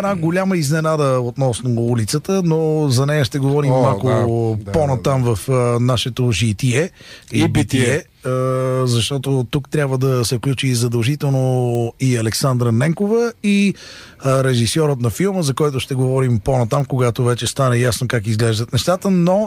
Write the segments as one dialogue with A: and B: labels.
A: Една голяма изненада относно улицата, но за нея ще говорим малко по-натам в нашето житие и битие, защото тук трябва да се включи задължително и Александра Ненкова и режисьорът на филма, за който ще говорим по-натам, когато вече стане ясно как изглеждат нещата, но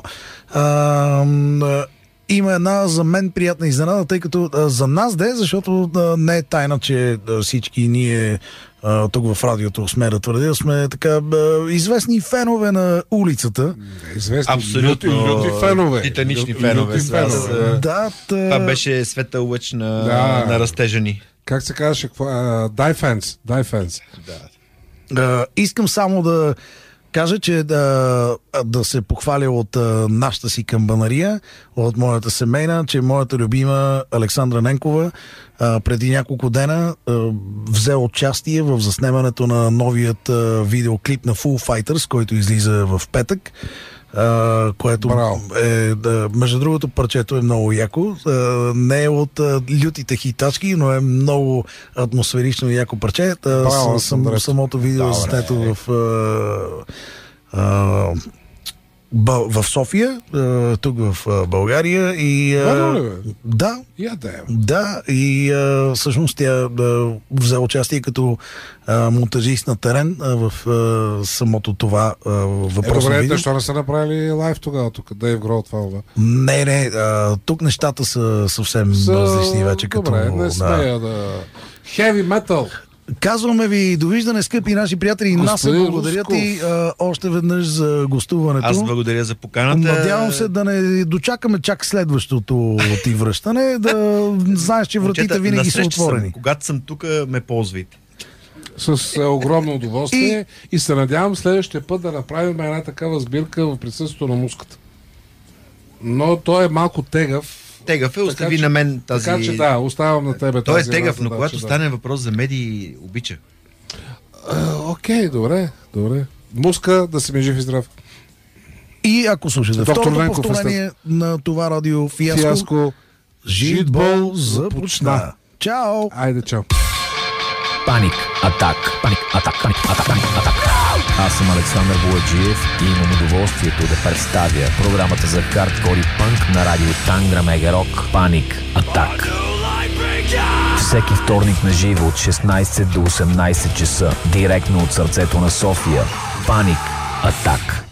A: има една за мен приятна изненада, тъй като за нас защото не е тайна, че всички ние тук в радиото сме да твърдя, сме така известни фенове на улицата.
B: Известни,
C: абсолютно
B: люти фенове.
C: Титанични фенове. Това беше светъл лъч на растежа ни.
B: Как се казваше? Die fans.
A: Искам само да кажа, че да се похваля от нашата си камбанария, от моята семейна, че моята любима Александра Ненкова преди няколко дена взе участие в заснемането на новият видеоклип на Foo Fighters, който излиза в петък. Което между другото парчето е много яко. Не е от лютите хитачки, но е много атмосферично и яко парче. Самото видео е заснето в София, тук в България и и всъщност тя взе участие като монтажист на терен в самото това въпросно видео.
B: Добре, защо не са направили лайв тогава тук? Дейв Грол това?
A: Не, тук нещата са съвсем различни вече.
B: Добре, не смея да... Heavy metal.
A: Казваме ви довиждане, скъпи наши приятели. Нас благодаря ти още веднъж за гостуването.
C: Аз благодаря за поканата.
A: Надявам се да не дочакаме чак следващото ти връщане, да знаеш, че вратите винаги са отворени.
C: Когато съм тук, ме ползвайте.
B: С огромно удоволствие и се надявам следващия път да направим една такава сбирка в присъствието на муската. Но той е малко тегав.
C: Тегав остави на мен тази...
B: Така че оставам на тебе
C: той тази... Той е тегав, но когато стане въпрос за медии, обича.
B: Окей, добре. Муска, да си ми жив и здрав.
A: И ако слушате второто повторение на това радио Фиаско, Житбол започна. Чао!
B: Айде, чао.
D: Паник атак. Аз съм Александър Бояджиев и имам удоволствието да представя програмата за хардкор и панк на радио Тангра Мега Рок Паник Атак. Всеки вторник на живо от 16 до 18 часа, директно от сърцето на София. Паник Атак.